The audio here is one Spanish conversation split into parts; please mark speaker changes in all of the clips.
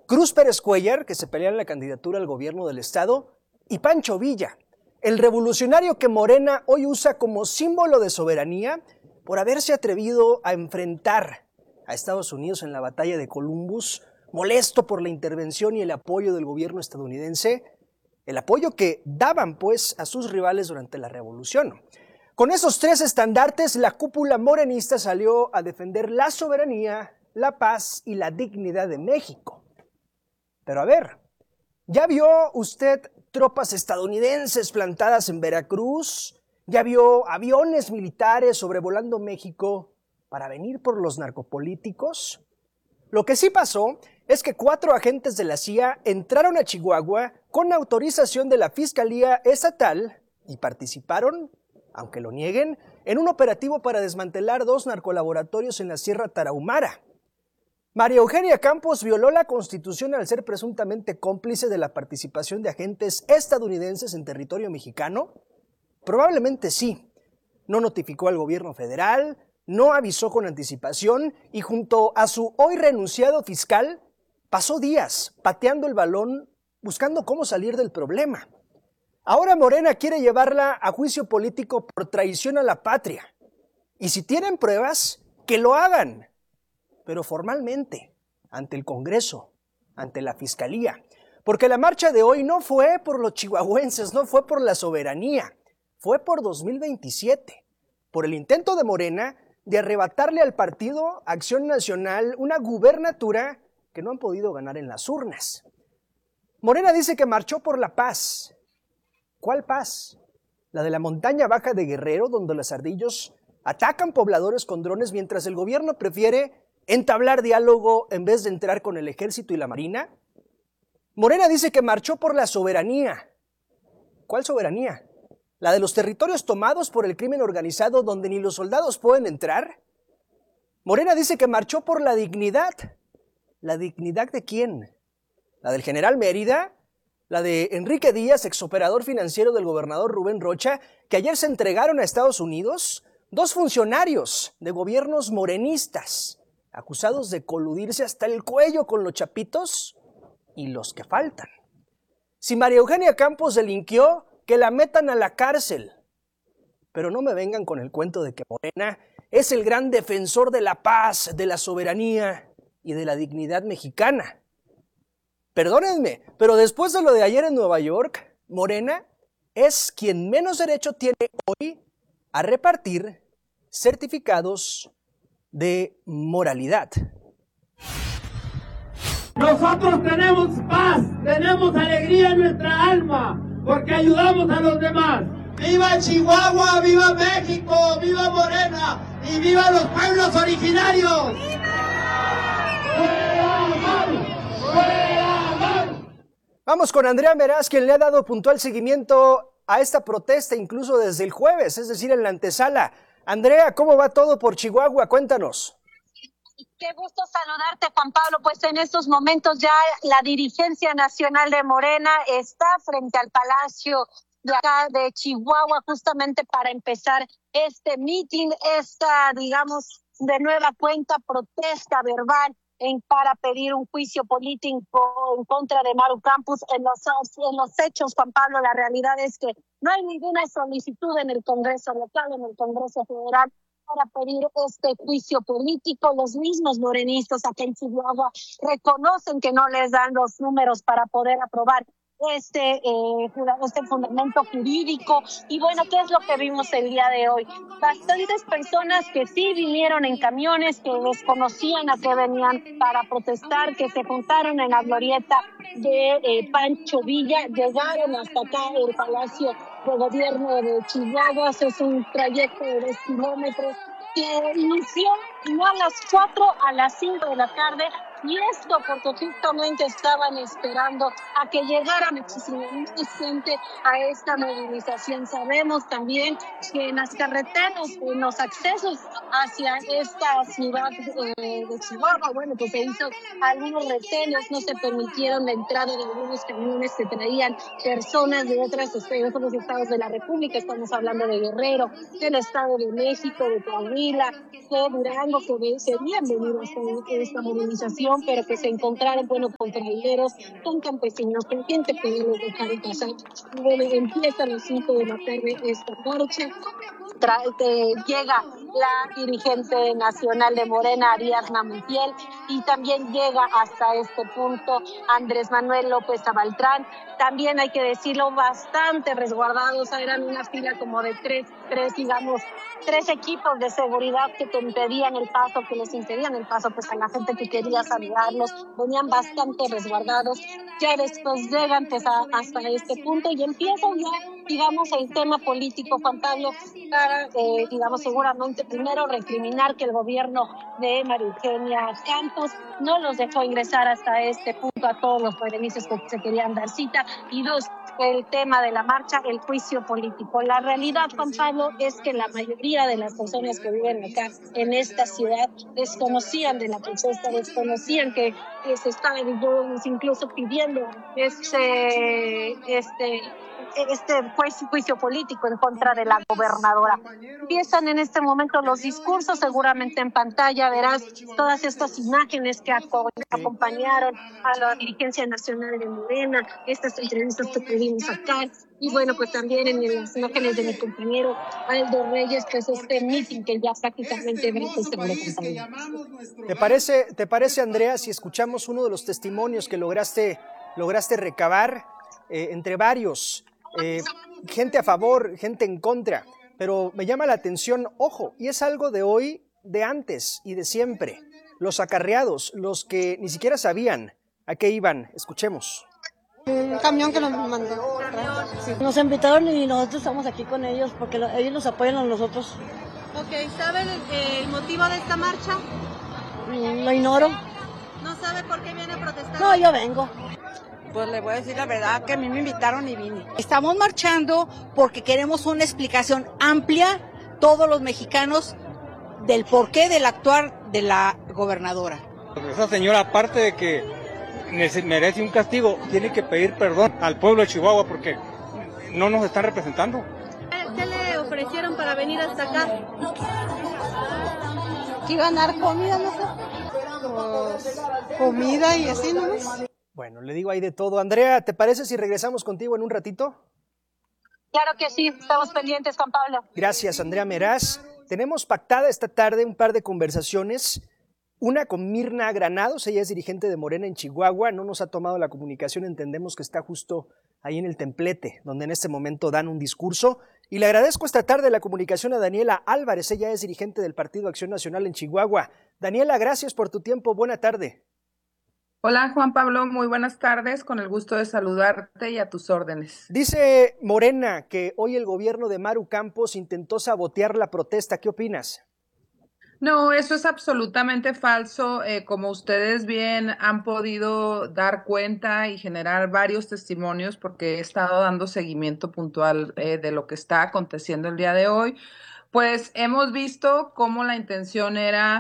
Speaker 1: Cruz Pérez Cuéllar, que se pelea en la candidatura al gobierno del estado, y Pancho Villa, el revolucionario que Morena hoy usa como símbolo de soberanía por haberse atrevido a enfrentar a Estados Unidos en la batalla de Columbus, molesto por la intervención y el apoyo del gobierno estadounidense, el apoyo que daban pues a sus rivales durante la revolución. Con esos tres estandartes, la cúpula morenista salió a defender la soberanía, la paz y la dignidad de México. Pero a ver, ¿ya vio usted tropas estadounidenses plantadas en Veracruz? ¿Ya vio aviones militares sobrevolando México para venir por los narcopolíticos? Lo que sí pasó es que 4 agentes de la CIA entraron a Chihuahua con autorización de la Fiscalía Estatal y participaron, aunque lo nieguen, en un operativo para desmantelar 2 narcolaboratorios en la Sierra Tarahumara. María Eugenia Campos violó la Constitución al ser presuntamente cómplice de la participación de agentes estadounidenses en territorio mexicano. Probablemente sí. No notificó al gobierno federal, no avisó con anticipación y junto a su hoy renunciado fiscal, pasó días pateando el balón buscando cómo salir del problema. Ahora Morena quiere llevarla a juicio político por traición a la patria. Y si tienen pruebas, que lo hagan, pero formalmente, ante el Congreso, ante la Fiscalía. Porque la marcha de hoy no fue por los chihuahuenses, no fue por la soberanía, fue por 2027, por el intento de Morena de arrebatarle al partido Acción Nacional una gubernatura que no han podido ganar en las urnas. Morena dice que marchó por la paz. ¿Cuál paz? La de la montaña baja de Guerrero, donde los ardillos atacan pobladores con drones mientras el gobierno prefiere entablar diálogo en vez de entrar con el ejército y la marina. Morena dice que marchó por la soberanía. ¿Cuál soberanía? ¿La de los territorios tomados por el crimen organizado donde ni los soldados pueden entrar? Morena dice que marchó por la dignidad. ¿La dignidad de quién? ¿La del general Mérida? ¿La de Enrique Díaz, exoperador financiero del gobernador Rubén Rocha, que ayer se entregaron a Estados Unidos? 2 funcionarios de gobiernos morenistas, acusados de coludirse hasta el cuello con los chapitos y los que faltan. Si María Eugenia Campos delinquió, que la metan a la cárcel. Pero no me vengan con el cuento de que Morena es el gran defensor de la paz, de la soberanía y de la dignidad mexicana. Perdónenme, pero después de lo de ayer en Nueva York, Morena es quien menos derecho tiene hoy a repartir certificados de moralidad.
Speaker 2: Nosotros tenemos paz, tenemos alegría en nuestra alma, porque ayudamos a los demás. ¡Viva Chihuahua, viva México, viva Morena y viva los pueblos originarios!
Speaker 1: Vamos con Andrea Meraz, quien le ha dado puntual seguimiento a esta protesta incluso desde el jueves, es decir, en la antesala. Andrea, ¿cómo va todo por Chihuahua? Cuéntanos.
Speaker 3: Qué gusto saludarte, Juan Pablo. Pues en estos momentos ya la dirigencia nacional de Morena está frente al Palacio de acá de Chihuahua justamente para empezar este meeting, esta, digamos, de nueva cuenta protesta verbal para pedir un juicio político en contra de Maru Campos en los hechos, Juan Pablo. La realidad es que no hay ninguna solicitud en el Congreso local, en el Congreso federal, para pedir este juicio político. Los mismos morenistas acá en Chihuahua reconocen que no les dan los números para poder aprobar este fundamento jurídico. Y bueno, ¿qué es lo que vimos el día de hoy? Bastantes personas que sí vinieron en camiones, que desconocían a qué venían para protestar, que se juntaron en la glorieta de Pancho Villa, llegaron hasta acá el Palacio de Gobierno de Chihuahua. Es un trayecto de 2 kilómetros que inició no a las 4, a las 5 de la tarde. Y esto porque justamente estaban esperando a que llegara muchísima gente a esta movilización. Sabemos también que en las carreteras, en los accesos hacia esta ciudad de Chihuahua, bueno, pues se hizo algunos retenes, no se permitieron la entrada de algunos camiones que traían personas de otros estados de la República. Estamos hablando de Guerrero, del Estado de México, de Coahuila, de Durango, que querían venir a esta movilización. situación, pero que se encontraron, bueno, con traileros, con campesinos, con gente que no los dejaron pasar. Y bueno, empieza a las 5 de la tarde esta marcha. Llega la dirigente nacional de Morena, Ariadna Montiel, y también llega hasta este punto Andrés Manuel López Beltrán. También hay que decirlo, bastante resguardados, eran una fila como de tres equipos de seguridad que te impedían el paso, que les impedían el paso pues a la gente que quería saludarlos, venían bastante resguardados. Ya después llegan pues hasta este punto y empiezan ya, digamos, el tema político, Juan Pablo, para, digamos, seguramente primero recriminar que el gobierno de María Eugenia Campos no los dejó ingresar hasta este punto a todos los morenistas que se querían dar cita, y dos, el tema de la marcha, el juicio político. La realidad, Juan Pablo, es que la mayoría de las personas que viven acá en esta ciudad desconocían de la protesta, desconocían que se estaba incluso pidiendo juicio político en contra de la gobernadora. Empiezan en este momento los discursos, seguramente en pantalla verás todas estas imágenes que acompañaron a la dirigencia nacional de Morena, estas entrevistas que pudimos sacar, y bueno, pues también en las imágenes de mi compañero Aldo Reyes, pues este meeting que ya prácticamente va a empezar.
Speaker 1: ¿Te parece, Andrea, si escuchamos uno de los testimonios que lograste recabar entre varios? Gente a favor, gente en contra, pero me llama la atención, ojo, y es algo de hoy, de antes y de siempre, los acarreados, los que ni siquiera sabían a qué iban. Escuchemos.
Speaker 4: Un camión que nos mandó. Sí. Nos invitaron y nosotros estamos aquí con ellos porque ellos nos apoyan a nosotros.
Speaker 5: Ok, ¿saben el motivo de esta marcha?
Speaker 4: Lo ignoro.
Speaker 5: ¿No sabe por qué viene a protestar?
Speaker 4: No, yo vengo.
Speaker 6: Pues le voy a decir la verdad, que a mí me invitaron y vine.
Speaker 7: Estamos marchando porque queremos una explicación amplia, todos los mexicanos, del porqué del actuar de la gobernadora.
Speaker 8: Esa señora, aparte de que merece un castigo, tiene que pedir perdón al pueblo de Chihuahua porque no nos están representando.
Speaker 5: ¿Qué le ofrecieron para venir hasta acá?
Speaker 4: ¿Que iban a dar comida, no sé? Pues, comida y así nomás.
Speaker 1: Bueno, le digo ahí de todo. Andrea, ¿te parece si regresamos contigo en un ratito?
Speaker 3: Claro que sí, estamos pendientes, Juan Pablo.
Speaker 1: Gracias, Andrea Meraz. Tenemos pactada esta tarde un par de conversaciones. Una con Mirna Granados, ella es dirigente de Morena en Chihuahua, no nos ha tomado la comunicación, entendemos que está justo ahí en el templete, donde en este momento dan un discurso. Y le agradezco esta tarde la comunicación a Daniela Álvarez, ella es dirigente del Partido Acción Nacional en Chihuahua. Daniela, gracias por tu tiempo, buena tarde.
Speaker 9: Hola Juan Pablo, muy buenas tardes, con el gusto de saludarte y a tus órdenes.
Speaker 1: Dice Morena que hoy el gobierno de Maru Campos intentó sabotear la protesta, ¿qué opinas?
Speaker 9: No, eso es absolutamente falso. Como ustedes bien han podido dar cuenta y generar varios testimonios, porque he estado dando seguimiento puntual de lo que está aconteciendo el día de hoy, pues hemos visto cómo la intención era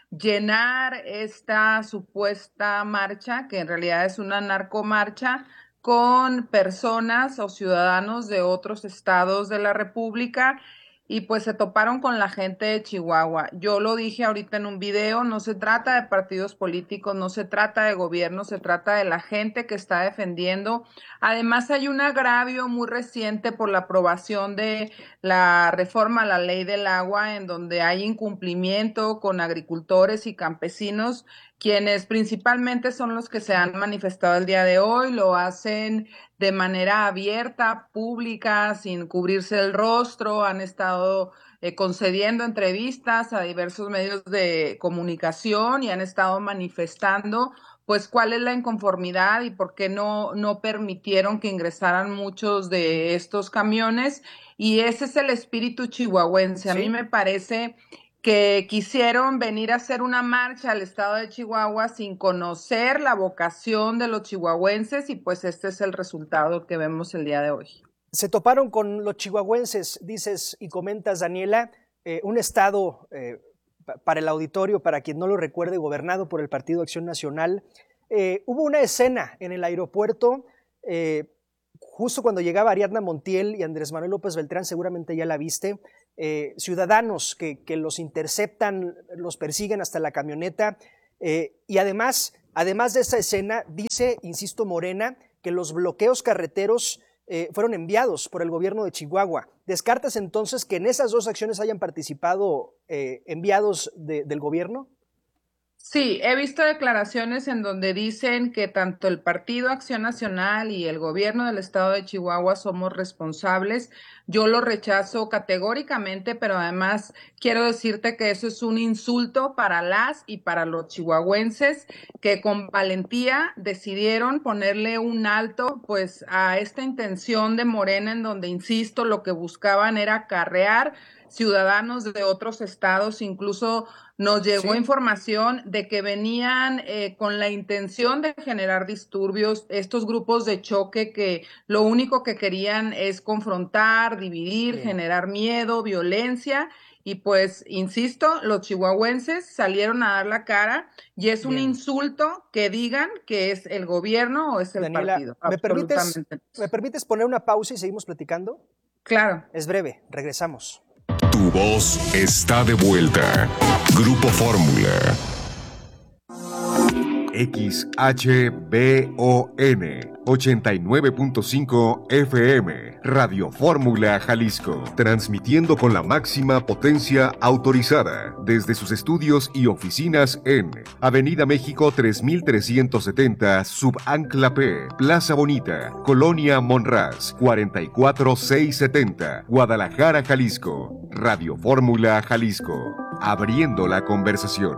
Speaker 9: llenar esta supuesta marcha, que en realidad es una narcomarcha, con personas o ciudadanos de otros estados de la República, y pues se toparon con la gente de Chihuahua. Yo lo dije ahorita en un video, no se trata de partidos políticos, no se trata de gobierno, se trata de la gente que está defendiendo. Además hay un agravio muy reciente por la aprobación de la reforma a la ley del agua, en donde hay incumplimiento con agricultores y campesinos, quienes principalmente son los que se han manifestado el día de hoy, lo hacen de manera abierta, pública, sin cubrirse el rostro, han estado concediendo entrevistas a diversos medios de comunicación y han estado manifestando pues cuál es la inconformidad y por qué no permitieron que ingresaran muchos de estos camiones, y ese es el espíritu chihuahuense. ¿Sí? A mí me parece que quisieron venir a hacer una marcha al estado de Chihuahua sin conocer la vocación de los chihuahuenses, y pues este es el resultado que vemos el día de hoy.
Speaker 1: Se toparon con los chihuahuenses, dices y comentas, Daniela, un estado, para el auditorio, para quien no lo recuerde, gobernado por el Partido Acción Nacional. Hubo una escena en el aeropuerto, justo cuando llegaba Ariadna Montiel y Andrés Manuel López Beltrán, seguramente ya la viste, ciudadanos que los interceptan, los persiguen hasta la camioneta, Y además de esta escena, dice, insisto, Morena, que los bloqueos carreteros fueron enviados por el gobierno de Chihuahua. ¿Descartas entonces que en esas dos acciones hayan participado enviados del gobierno?
Speaker 9: Sí, he visto declaraciones en donde dicen que tanto el Partido Acción Nacional y el gobierno del estado de Chihuahua somos responsables. Yo lo rechazo categóricamente, pero además quiero decirte que eso es un insulto para las y para los chihuahuenses que con valentía decidieron ponerle un alto pues a esta intención de Morena, en donde, insisto, lo que buscaban era acarrear ciudadanos de otros estados. Incluso nos llegó información de que venían con la intención de generar disturbios, estos grupos de choque que lo único que querían es confrontar, dividir, generar miedo, violencia. Y pues, insisto, los chihuahuenses salieron a dar la cara y es un insulto que digan que es el gobierno o es el
Speaker 1: Daniela,
Speaker 9: partido.
Speaker 1: ¿me permites poner una pausa y seguimos platicando?
Speaker 9: Claro.
Speaker 1: Es breve, regresamos.
Speaker 10: Tu voz está de vuelta. Grupo Fórmula. XHBON 89.5 FM, Radio Fórmula Jalisco, transmitiendo con la máxima potencia autorizada desde sus estudios y oficinas en Avenida México 3370, Subancla P, Plaza Bonita, Colonia Monraz, 44670, Guadalajara, Jalisco. Radio Fórmula Jalisco, abriendo la conversación.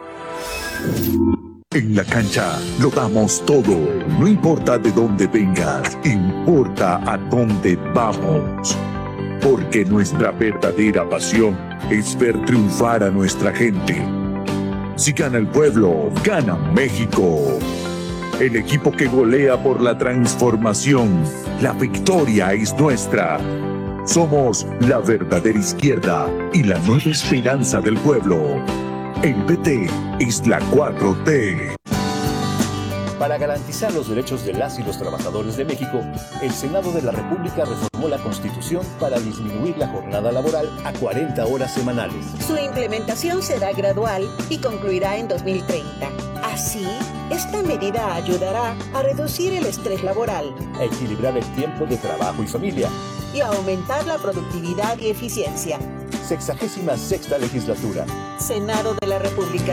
Speaker 11: En la cancha lo damos todo, no importa de dónde vengas, importa a dónde vamos. Porque nuestra verdadera pasión es ver triunfar a nuestra gente. Si gana el pueblo, gana México. El equipo que golea por la transformación, la victoria es nuestra. Somos la verdadera izquierda y la nueva esperanza del pueblo. El PT es la 4T.
Speaker 12: Para garantizar los derechos de las y los trabajadores de México, el Senado de la República reformó la Constitución para disminuir la jornada laboral a 40 horas semanales.
Speaker 13: Su implementación será gradual y concluirá en 2030. Así, esta medida ayudará a reducir el estrés laboral,
Speaker 12: a equilibrar el tiempo de trabajo y familia
Speaker 13: y a aumentar la productividad y eficiencia.
Speaker 12: 66ª legislatura.
Speaker 13: Senado de la República.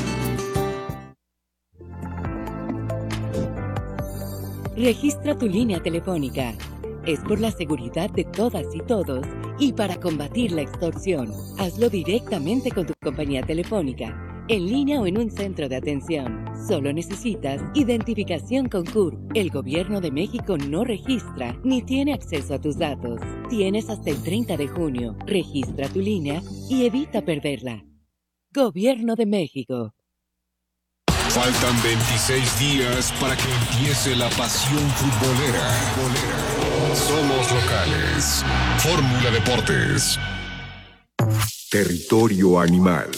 Speaker 14: Registra tu línea telefónica. Es por la seguridad de todas y todos y para combatir la extorsión. Hazlo directamente con tu compañía telefónica, en línea o en un centro de atención. Solo necesitas identificación con CURP. El Gobierno de México no registra ni tiene acceso a tus datos. Tienes hasta el 30 de junio. Registra tu línea y evita perderla. Gobierno de México.
Speaker 10: Faltan 26 días para que empiece la pasión futbolera. Somos locales. Fórmula Deportes.
Speaker 11: Territorio animal.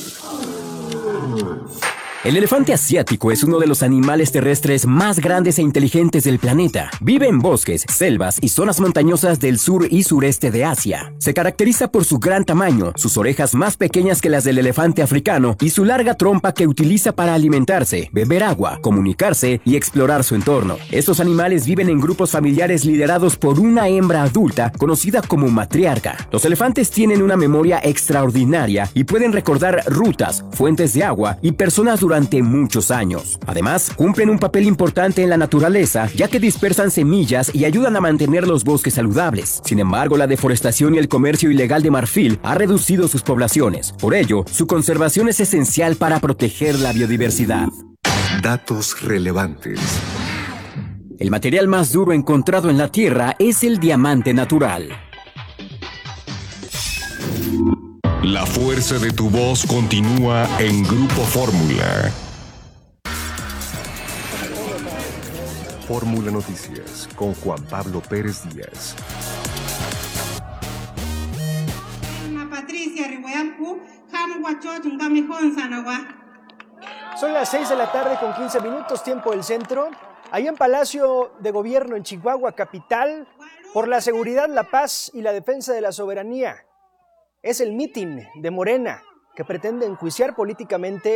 Speaker 15: El elefante asiático es uno de los animales terrestres más grandes e inteligentes del planeta. Vive en bosques, selvas y zonas montañosas del sur y sureste de Asia. Se caracteriza por su gran tamaño, sus orejas más pequeñas que las del elefante africano y su larga trompa que utiliza para alimentarse, beber agua, comunicarse y explorar su entorno. Estos animales viven en grupos familiares liderados por una hembra adulta conocida como matriarca. Los elefantes tienen una memoria extraordinaria y pueden recordar rutas, fuentes de agua y personas durante muchos años. Además, cumplen un papel importante en la naturaleza, ya que dispersan semillas y ayudan a mantener los bosques saludables. Sin embargo, la deforestación y el comercio ilegal de marfil ha reducido sus poblaciones. Por ello, su conservación es esencial para proteger la biodiversidad.
Speaker 11: Datos relevantes.
Speaker 15: El material más duro encontrado en la Tierra es el diamante natural.
Speaker 10: La fuerza de tu voz continúa en Grupo Fórmula.
Speaker 11: Fórmula Noticias con Juan Pablo Pérez Díaz.
Speaker 1: Son las 6 de la tarde con 15 minutos, tiempo del centro. Ahí en Palacio de Gobierno en Chihuahua, capital, por la seguridad, la paz y la defensa de la soberanía. Es el mitin de Morena que pretende enjuiciar políticamente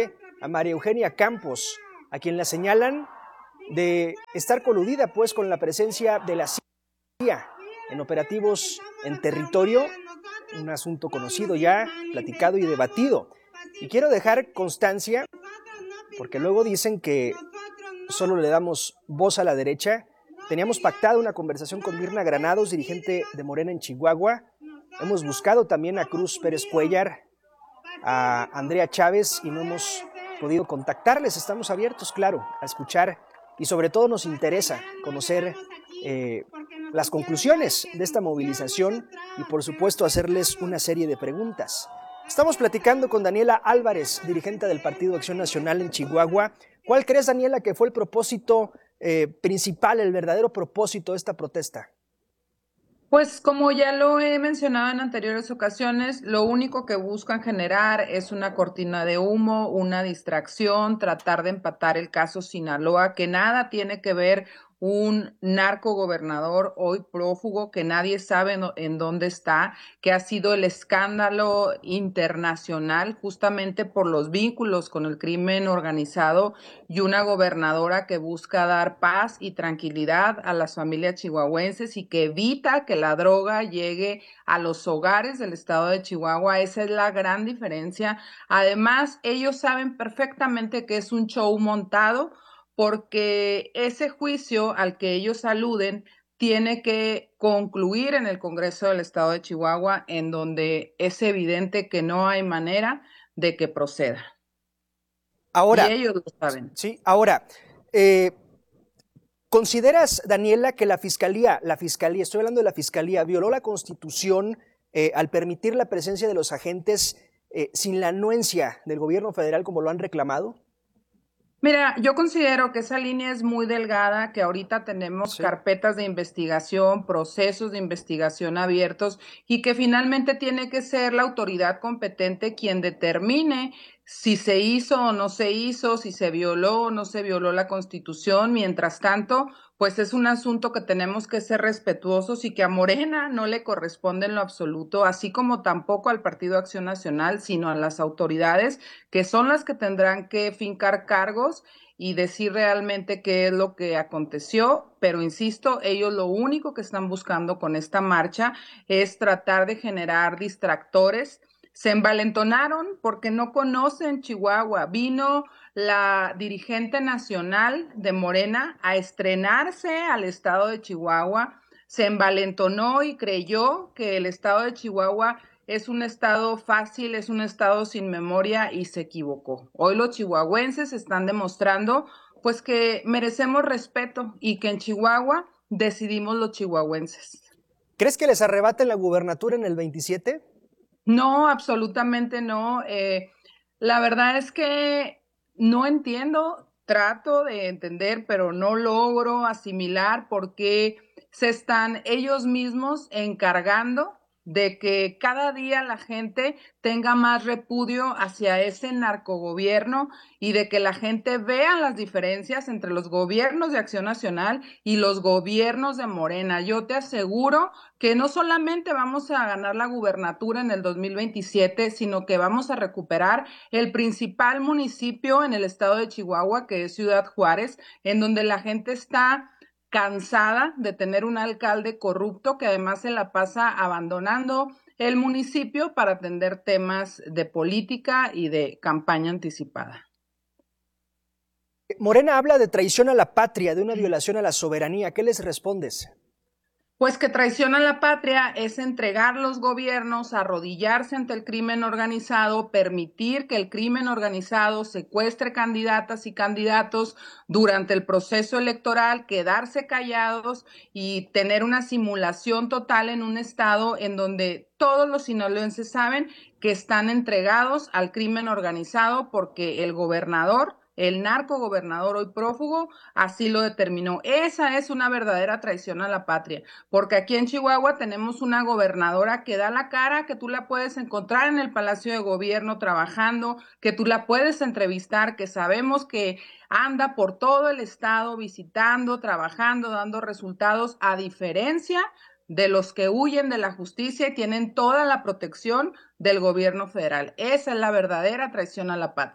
Speaker 1: a María Eugenia Campos, a quien la señalan de estar coludida pues con la presencia de la CIA en operativos en territorio, un asunto conocido ya, platicado y debatido. Y quiero dejar constancia, porque luego dicen que solo le damos voz a la derecha. Teníamos pactado una conversación con Mirna Granados, dirigente de Morena en Chihuahua. Hemos buscado también a Cruz Pérez Cuellar, a Andrea Chávez, y no hemos podido contactarles. Estamos abiertos, claro, a escuchar, y sobre todo nos interesa conocer las conclusiones de esta movilización y por supuesto hacerles una serie de preguntas. Estamos platicando con Daniela Álvarez, dirigente del Partido Acción Nacional en Chihuahua. ¿Cuál crees, Daniela, que fue el propósito principal, el verdadero propósito de esta protesta?
Speaker 9: Pues como ya lo he mencionado en anteriores ocasiones, lo único que buscan generar es una cortina de humo, una distracción, tratar de empatar el caso Sinaloa, que nada tiene que ver un narcogobernador hoy prófugo que nadie sabe en dónde está, que ha sido el escándalo internacional justamente por los vínculos con el crimen organizado, y una gobernadora que busca dar paz y tranquilidad a las familias chihuahuenses y que evita que la droga llegue a los hogares del estado de Chihuahua. Esa es la gran diferencia. Además, ellos saben perfectamente que es un show montado, porque ese juicio al que ellos aluden tiene que concluir en el Congreso del Estado de Chihuahua, en donde es evidente que no hay manera de que proceda.
Speaker 1: Ahora,
Speaker 9: y ellos lo saben.
Speaker 1: Sí, ahora, ¿consideras, Daniela, que la Fiscalía, estoy hablando de la Fiscalía, violó la Constitución al permitir la presencia de los agentes sin la anuencia del gobierno federal como lo han reclamado?
Speaker 9: Mira, yo considero que esa línea es muy delgada, que ahorita tenemos carpetas de investigación, procesos de investigación abiertos, y que finalmente tiene que ser la autoridad competente quien determine si se hizo o no se hizo, si se violó o no se violó la Constitución. Mientras tanto, pues es un asunto que tenemos que ser respetuosos y que a Morena no le corresponde en lo absoluto, así como tampoco al Partido Acción Nacional, sino a las autoridades, que son las que tendrán que fincar cargos y decir realmente qué es lo que aconteció. Pero insisto, ellos lo único que están buscando con esta marcha es tratar de generar distractores. Se envalentonaron porque no conocen Chihuahua. Vino la dirigente nacional de Morena a estrenarse al estado de Chihuahua. Se envalentonó y creyó que el estado de Chihuahua es un estado fácil, es un estado sin memoria, y se equivocó. Hoy los chihuahuenses están demostrando pues que merecemos respeto y que en Chihuahua decidimos los chihuahuenses.
Speaker 1: ¿Crees que les arrebaten la gubernatura en el 27?
Speaker 9: No, absolutamente no. La verdad es que no entiendo, trato de entender, pero no logro asimilar por qué se están ellos mismos encargando de que cada día la gente tenga más repudio hacia ese narcogobierno, y de que la gente vea las diferencias entre los gobiernos de Acción Nacional y los gobiernos de Morena. Yo te aseguro que no solamente vamos a ganar la gubernatura en el 2027, sino que vamos a recuperar el principal municipio en el estado de Chihuahua, que es Ciudad Juárez, en donde la gente está cansada de tener un alcalde corrupto que además se la pasa abandonando el municipio para atender temas de política y de campaña anticipada.
Speaker 1: Morena habla de traición a la patria, de una violación a la soberanía. ¿Qué les respondes?
Speaker 9: Pues que traición a la patria es entregar los gobiernos, arrodillarse ante el crimen organizado, permitir que el crimen organizado secuestre candidatas y candidatos durante el proceso electoral, quedarse callados y tener una simulación total en un estado en donde todos los sinaloenses saben que están entregados al crimen organizado porque el gobernador, el narcogobernador hoy prófugo, así lo determinó. Esa es una verdadera traición a la patria, porque aquí en Chihuahua tenemos una gobernadora que da la cara, que tú la puedes encontrar en el Palacio de Gobierno trabajando, que tú la puedes entrevistar, que sabemos que anda por todo el estado visitando, trabajando, dando resultados, a diferencia de los que huyen de la justicia y tienen toda la protección del gobierno federal. Esa es la verdadera traición a la patria.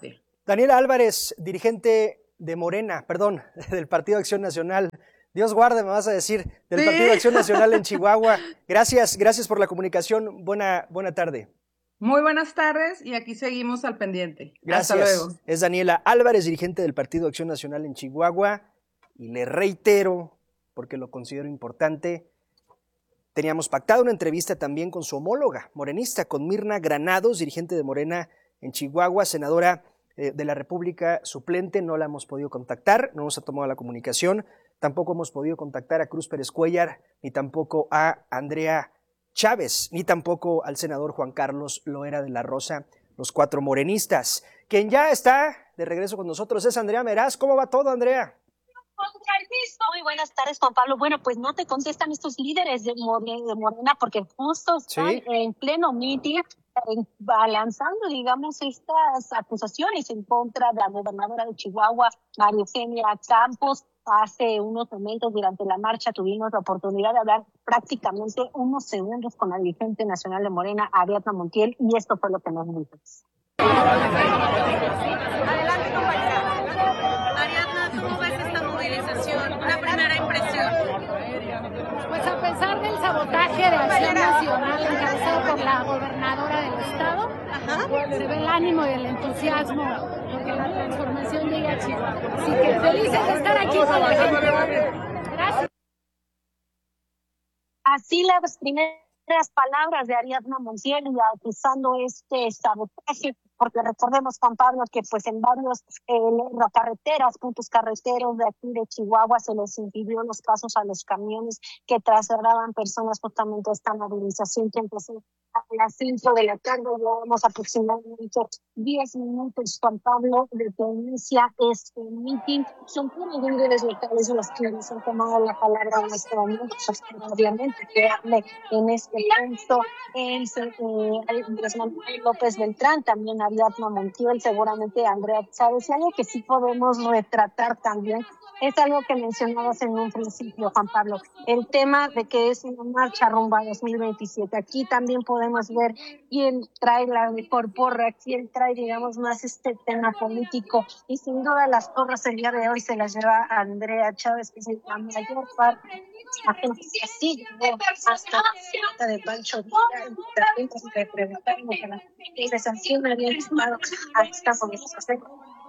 Speaker 1: Daniela Álvarez, dirigente de Morena, perdón, del Partido Acción Nacional. Dios guarde, me vas a decir, del Partido Acción Nacional en Chihuahua. Gracias por la comunicación. Buena tarde.
Speaker 9: Muy buenas tardes y aquí seguimos al pendiente.
Speaker 1: Gracias.
Speaker 9: Hasta luego.
Speaker 1: Es Daniela Álvarez, dirigente del Partido Acción Nacional en Chihuahua. Y le reitero, porque lo considero importante, teníamos pactado una entrevista también con su homóloga morenista, con Mirna Granados, dirigente de Morena en Chihuahua, senadora de la República suplente. No la hemos podido contactar, no nos ha tomado la comunicación. Tampoco hemos podido contactar a Cruz Pérez Cuéllar, ni tampoco a Andrea Chávez, ni tampoco al senador Juan Carlos Loera de la Rosa, los 4 morenistas. Quien ya está de regreso con nosotros es Andrea Meraz. ¿Cómo va todo, Andrea?
Speaker 3: Muy buenas tardes, Juan Pablo. Bueno, pues no te contestan estos líderes de Morena porque justo están en pleno mitin lanzando, digamos, estas acusaciones en contra de la gobernadora de Chihuahua, María Eugenia Campos. Hace unos momentos durante la marcha tuvimos la oportunidad de hablar prácticamente unos segundos con la dirigente nacional de Morena, Ariadna Montiel, y esto fue lo que nos dijo.
Speaker 5: Adelante, compañera. Ariadna, ¿cómo ves esta movilización? Una primera impresión.
Speaker 16: Pues a pesar del sabotaje de Acción Nacional encabezado por la gobernadora del estado, se ve el ánimo y el entusiasmo porque la transformación llegue a Chihuahua. Así que felices de estar aquí con la gente. Gracias.
Speaker 3: Así las primeras palabras de Ariadna Montiel acusando este sabotaje, porque recordemos, Juan Pablo, que pues en varios puntos carreteros de aquí de Chihuahua se les impidió los pasos a los camiones que trasladaban personas justamente a esta movilización que empezó a las 5 de la tarde. Llevamos aproximadamente 10 minutos, Juan Pablo, de que inicia este meeting. Son puros líderes locales los que nos han tomado la palabra en este momento. Obviamente que hable en este punto Andrés Manuel López Beltrán, también Ariadna Montiel, seguramente Andrea Chávez. Y algo que sí podemos retratar también es algo que mencionabas en un principio, Juan Pablo, el tema de que es una marcha rumbo a 2027. Aquí también podemos ver quién trae la mejor porra, quién trae, digamos, más este tema político. Y sin duda las porras el día de hoy se las lleva Andrea Chávez, que es la mayor parte de la gente que sigue hasta la de Pancho Villa, también que preguntarnos a la sanción había estado a esta movilización.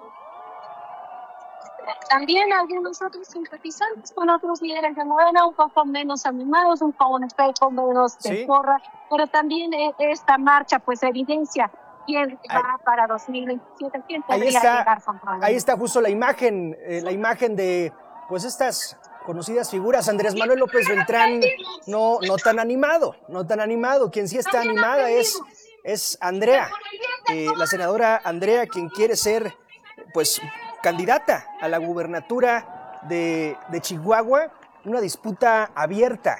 Speaker 3: También algunos otros simpatizantes con otros líderes de Morena, un poco menos animados, un poco menos de porra, pero también esta marcha pues evidencia quién va para 2027, quién podría llegar.
Speaker 1: Ahí está justo la imagen de pues estas conocidas figuras. Andrés Manuel López Beltrán no tan animado. Quien sí está animada es Andrea, la senadora Andrea, quien quiere ser pues candidata a la gubernatura de Chihuahua. Una disputa abierta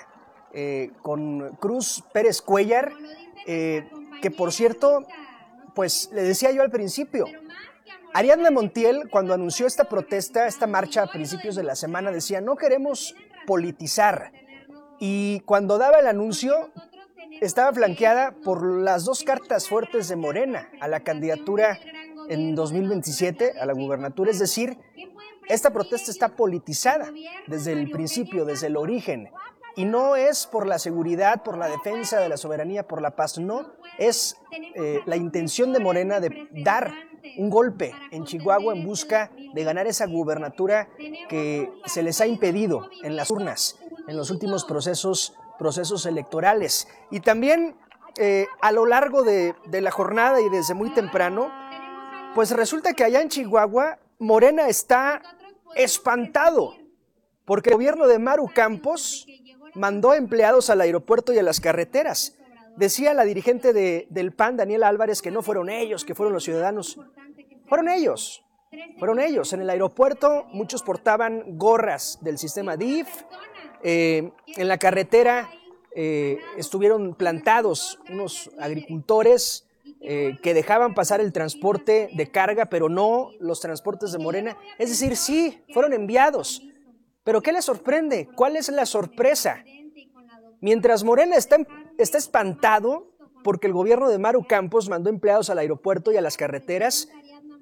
Speaker 1: con Cruz Pérez Cuéllar, que por cierto, pues le decía yo al principio, Ariadna Montiel, cuando anunció esta protesta, esta marcha a principios de la semana, decía: no queremos politizar. Y cuando daba el anuncio, estaba flanqueada por las 2 cartas fuertes de Morena a la candidatura en 2027 a la gubernatura. Es decir, esta protesta está politizada desde el principio, desde el origen, y no es por la seguridad, por la defensa de la soberanía, por la paz, no, es la intención de Morena de dar un golpe en Chihuahua en busca de ganar esa gubernatura que se les ha impedido en las urnas, en los últimos procesos electorales. Y también a lo largo de la jornada y desde muy temprano, pues resulta que allá en Chihuahua, Morena está espantado porque el gobierno de Maru Campos mandó empleados al aeropuerto y a las carreteras. Decía la dirigente del PAN, Daniela Álvarez, que no fueron ellos, que fueron los ciudadanos. Fueron ellos. En el aeropuerto muchos portaban gorras del sistema DIF. En la carretera estuvieron plantados unos agricultores que dejaban pasar el transporte de carga, pero no los transportes de Morena. Es decir, sí, fueron enviados. ¿Pero qué les sorprende? ¿Cuál es la sorpresa? Mientras Morena está espantado porque el gobierno de Maru Campos mandó empleados al aeropuerto y a las carreteras,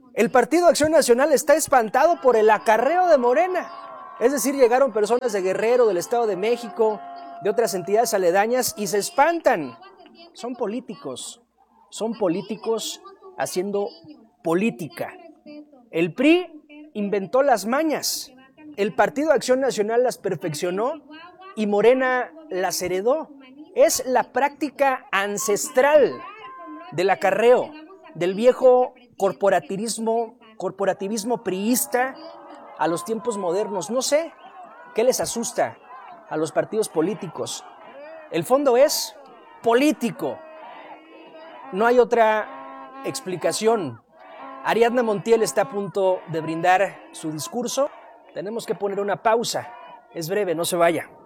Speaker 1: El Partido Acción Nacional está espantado por el acarreo de Morena. Es decir, llegaron personas de Guerrero, del Estado de México, de otras entidades aledañas y se espantan. Son políticos haciendo política. El PRI inventó las mañas, el Partido Acción Nacional las perfeccionó y Morena las heredó. Es la práctica ancestral del acarreo, del viejo corporativismo priista a los tiempos modernos. No sé qué les asusta a los partidos políticos. El fondo es político. No hay otra explicación. Ariadna Montiel está a punto de brindar su discurso. Tenemos que poner una pausa. Es breve, no se vaya.